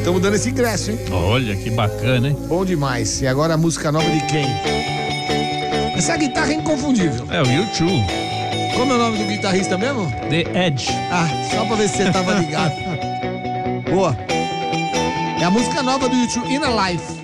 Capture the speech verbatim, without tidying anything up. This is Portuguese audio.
Estamos dando esse ingresso, hein? Olha que bacana, hein? Bom demais. E agora a música nova de quem? Essa guitarra é inconfundível. É o U dois. Como é o nome do guitarrista mesmo? The Edge. Ah, só pra ver se você tava ligado. Boa. É a música nova do U dois, Inner Life.